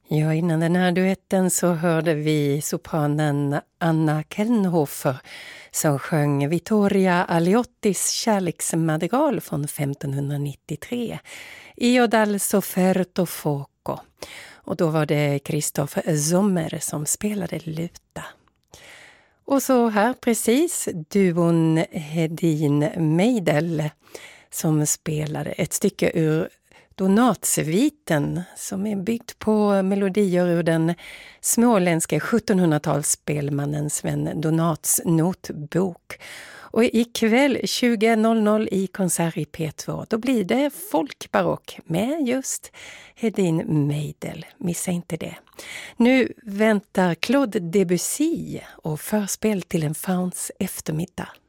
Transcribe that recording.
Ja, innan den här duetten så hörde vi sopranen Anna Kellenhofer som sjöng Vittoria Aliottis kärleksmadrigal från 1593. Io dal sofferto fuoco. Och då var det Christoph Sommer som spelade luta. Och så här precis duon Hedin Meidel som spelade ett stycke ur Donatsviten som är byggt på melodier ur den småländska 1700-talsspelmannen Sven Donats notbok. Och ikväll 20.00 i konsert i P2 då blir det folkbarock med just Hedin Meidel. Missa inte det. Nu väntar Claude Debussy och förspel till en fauns eftermiddag.